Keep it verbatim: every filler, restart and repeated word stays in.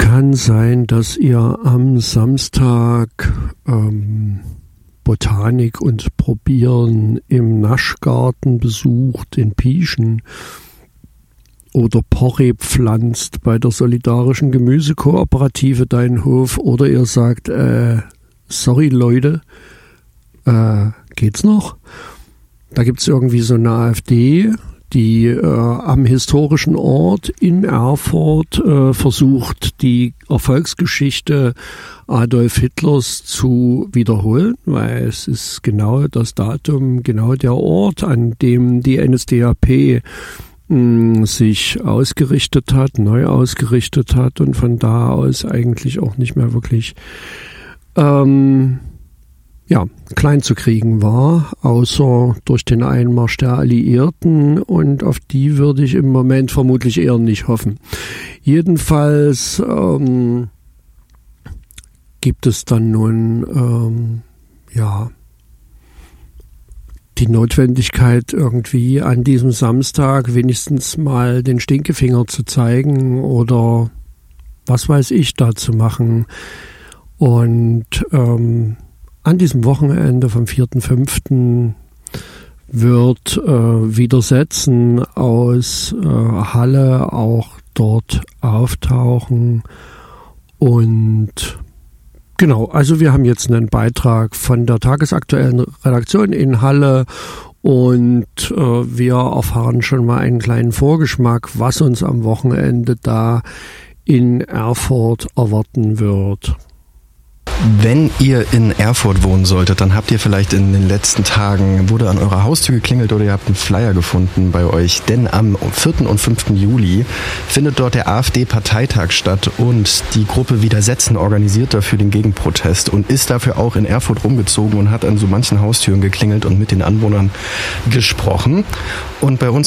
kann sein, dass ihr am Samstag ähm, Botanik und Probieren im Naschgarten besucht in Pieschen oder Porree pflanzt bei der Solidarischen Gemüsekooperative Deinhof, oder ihr sagt, äh, sorry Leute, äh, geht's noch? Da gibt's irgendwie so eine AfD, die äh, am historischen Ort in Erfurt äh, versucht, die Erfolgsgeschichte Adolf Hitlers zu wiederholen, weil es ist genau das Datum, genau der Ort, an dem die N S D A P mh, sich ausgerichtet hat, neu ausgerichtet hat und von da aus eigentlich auch nicht mehr wirklich ähm, ja, klein zu kriegen war, außer durch den Einmarsch der Alliierten, und auf die würde ich im Moment vermutlich eher nicht hoffen. Jedenfalls ähm, gibt es dann nun ähm, ja die Notwendigkeit, irgendwie an diesem Samstag wenigstens mal den Stinkefinger zu zeigen oder was weiß ich da zu machen. Und ähm, an diesem Wochenende vom vierten fünften wird äh, Widersetzen aus äh, Halle auch dort auftauchen. Und genau, also wir haben jetzt einen Beitrag von der tagesaktuellen Redaktion in Halle und äh, wir erfahren schon mal einen kleinen Vorgeschmack, was uns am Wochenende da in Erfurt erwarten wird. Wenn ihr in Erfurt wohnen solltet, dann habt ihr vielleicht in den letzten Tagen, wurde an eurer Haustür geklingelt oder ihr habt einen Flyer gefunden bei euch. Denn am vierten und fünften Juli findet dort der AfD-Parteitag statt und die Gruppe Widersetzen organisiert dafür den Gegenprotest und ist dafür auch in Erfurt rumgezogen und hat an so manchen Haustüren geklingelt und mit den Anwohnern gesprochen. Und bei uns